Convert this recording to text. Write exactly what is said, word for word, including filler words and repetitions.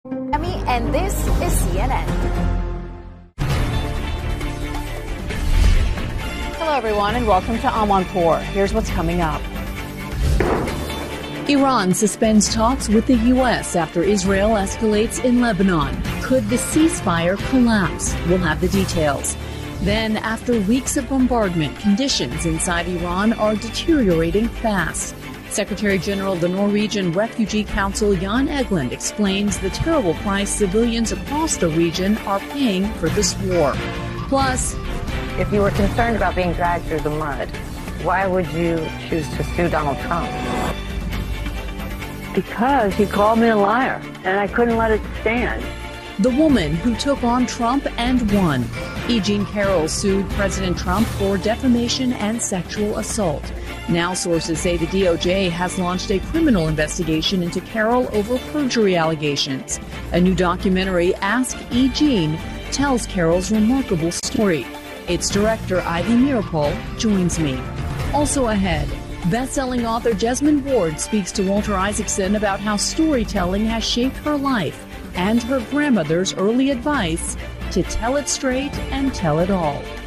And this is C N N. Hello, everyone, and welcome to Amanpour. Here's what's coming up. Iran suspends talks with the U S after Israel escalates in Lebanon. Could the ceasefire collapse? We'll have the details. Then, after weeks of bombardment, conditions inside Iran are deteriorating fast. Secretary General of the Norwegian Refugee Council, Jan Egeland, explains the terrible price civilians across the region are paying for this war. Plus, if you were concerned about being dragged through the mud, why would you choose to sue Donald Trump? Because he called me a liar, and I couldn't let it stand. The woman who took on Trump and won. E. Jean Carroll sued President Trump for defamation and sexual assault. Now sources say the D O J has launched a criminal investigation into Carroll over perjury allegations. A new documentary, Ask E. Jean, tells Carroll's remarkable story. Its director, Ivy Meeropol, joins me. Also ahead, best-selling author Jesmyn Ward speaks to Walter Isaacson about how storytelling has shaped her life and her grandmother's early advice to tell it straight and tell it all.